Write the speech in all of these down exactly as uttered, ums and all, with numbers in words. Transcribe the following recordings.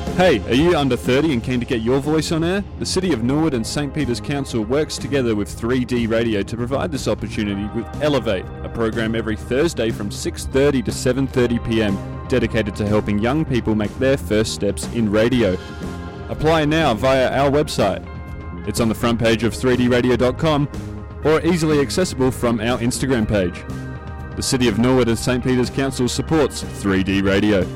Hey, are you under thirty and keen to get your voice on air? The City of Norwood and Saint Peter's Council works together with three D Radio to provide this opportunity with Elevate, a program every Thursday from six thirty to seven thirty p m dedicated to helping young people make their first steps in radio. Apply now via our website. It's on the front page of three d radio dot com or easily accessible from our Instagram page. The City of Norwood and Saint Peter's Council supports three D Radio.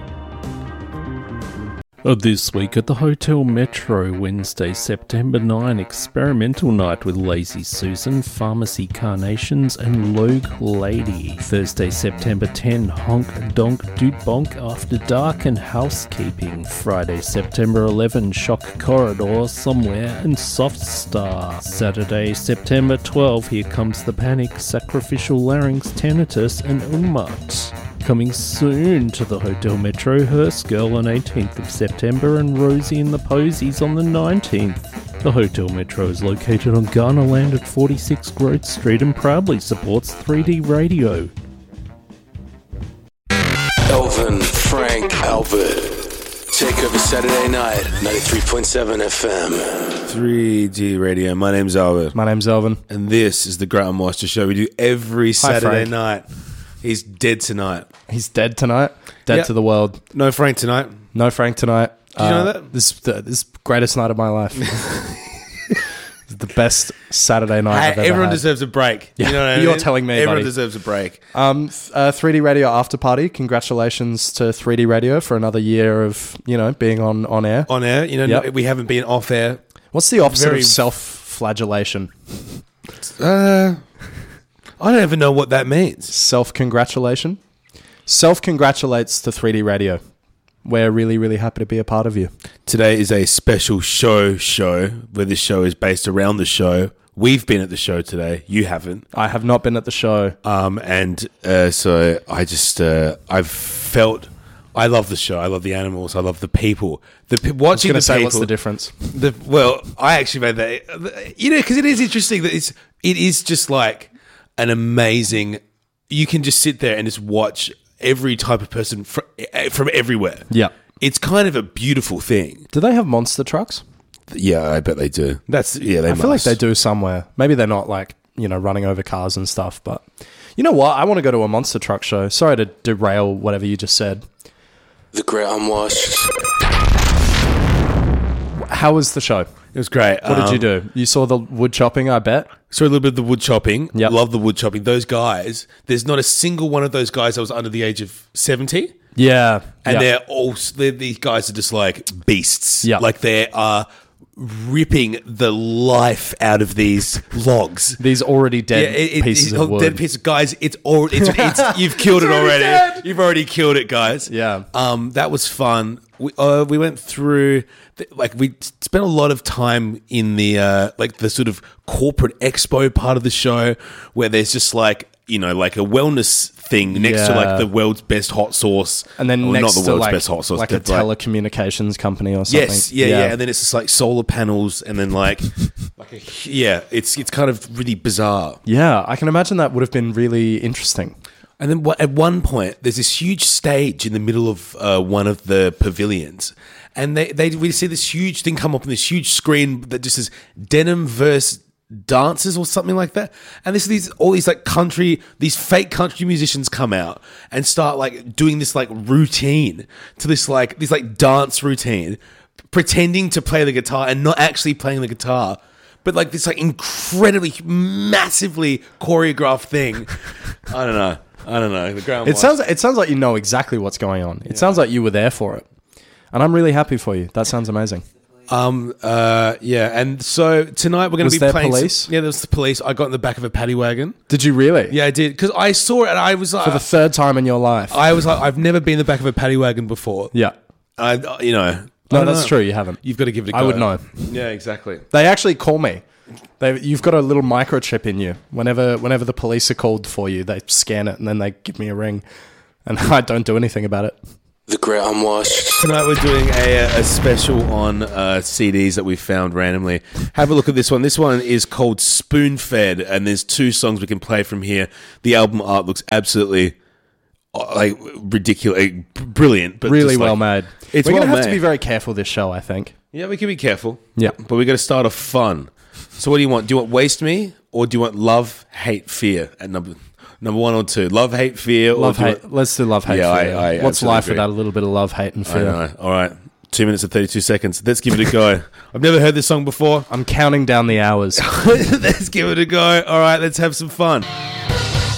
This week at the Hotel Metro, Wednesday, September ninth, experimental night with Lazy Susan, Pharmacy Carnations and Logue Lady. Thursday, September tenth, Honk Donk Doot Bonk After Dark and Housekeeping. Friday, September eleventh, Shock Corridor Somewhere and Soft Star. Saturday, September twelfth, Here Comes the Panic, Sacrificial Larynx, Tinnitus and Ummat. Coming soon to the Hotel Metro, Hearst Girl on eighteenth of September and Rosie and the Posies on the nineteenth. The Hotel Metro is located on Garner Land at forty-six Grove Street and proudly supports three D Radio. Elvin, Frank, Albert, take over Saturday night, ninety-three point seven F M. three D Radio. My name's Albert. My name's Elvin. And this is the Grant Master Show. We do every Saturday Frank. night. He's dead tonight. He's dead tonight. Dead Yep. to the world. No Frank tonight. No Frank tonight. Did you know that? This the this greatest night of my life. It's the best Saturday night Hey, I've ever everyone had. deserves a break. Yeah, You know what I you're mean? telling me, Everyone buddy. deserves a break. Um, uh, three D Radio After Party. Congratulations to three D Radio for another year of, you know, being on, on air. On air, you know, Yep. we haven't been off air. What's the opposite Very- of self-flagellation? Uh, I don't even know what that means. Self-congratulation? Self-congratulates to three D Radio. We're really, really happy to be a part of you. Today is a special show show where this show is based around the show. We've been at the show today. You haven't. I have not been at the show. Um, and uh, so I just, uh, I've felt, I love the show. I love the animals. I love the people. The pe- I was watching going the to say, people. what's the difference? The, well, I actually made that, you know, because it is interesting that it's, it is just like an amazing, you can just sit there and just watch every type of person fr- from everywhere. Yeah. It's kind of a beautiful thing. Do they have monster trucks? Yeah, I bet they do. That's, yeah, they I must. feel like they do somewhere. Maybe they're not like, you know, running over cars and stuff, but you know what? I want to go to a monster truck show. Sorry to derail whatever you just said. The Great Unwashed. How was the show? It was great. What did Um, you do? You saw the wood chopping, I bet. Saw a little bit of the wood chopping. Yep. Love the wood chopping. Those guys, there's not a single one of those guys that was under the age of seventy. Yeah. And yeah. they're all, they're, these guys are just like beasts. Yeah. Like they are ripping the life out of these logs. These already dead it- it- pieces it- of wood. Dead pieces. Guys, it's already, it's, it's, you've killed it already already. dead. You've already killed it, guys. Yeah. Um, that was fun. We, uh, we went through, the, like, we spent a lot of time in the, uh, like, the sort of corporate expo part of the show where there's just like, you know, like a wellness thing next to Yeah. like the world's best hot sauce. and then Well, next not the to world's like, best hot sauce. like a but, like- telecommunications company or something. Yes, yeah, yeah, and then it's just like solar panels, and then like, like a, yeah, it's it's kind of really bizarre. Yeah, I can imagine that would have been really interesting. And then what, at one point, there's this huge stage in the middle of uh, one of the pavilions, and they they we see this huge thing come up on this huge screen that just says Denim verse dancers or something like that. And this these all these like country, these fake country musicians come out and start like doing this like routine to this like this like dance routine, pretending to play the guitar and not actually playing the guitar. But like this like incredibly massively choreographed thing. I don't know. I don't know. The ground It was- sounds it sounds like you know exactly what's going on. It sounds like you were there for it. And I'm really happy for you. That sounds amazing. Um. Uh. Yeah. And so tonight we're going Was to be there playing. police? Yeah, there was the police. I got in the back of a paddy wagon. Did you really? Yeah, I did because I saw it and I was like, For the third time in your life. I was like, I've never been in the back of a paddy wagon before. yeah. I, you know. I No, don't that's know. true. You haven't. You've got to give it a go. I would know. Yeah, exactly. They actually call me. They, you've got a little microchip in you. Whenever whenever the police are called for you, they scan it and then they give me a ring. And I don't do anything about it. The Great Unwashed. Tonight we're doing a, a special on uh, C Ds that we found randomly. Have a look at this one. This one is called Spoon Fed, and there's two songs we can play from here. The album art looks absolutely like ridiculous, brilliant, but really just, well like, made. It's We're well gonna have made. to be very careful this show, I think. Yeah, we can be careful. Yeah. But we got to start off fun. So what do you want? Do you want Waste Me or do you want Love, Hate, Fear at number number one or two? Love, Hate, Fear. Love, or do you hate. want- Let's do love, hate, Yeah, I- fear. I What's absolutely life agree. without a little bit of love, hate, and I fear? know. All right. Two minutes and thirty-two seconds. Let's give it a go. I've never heard this song before. I'm counting down the hours. Let's give it a go. All right, let's have some fun.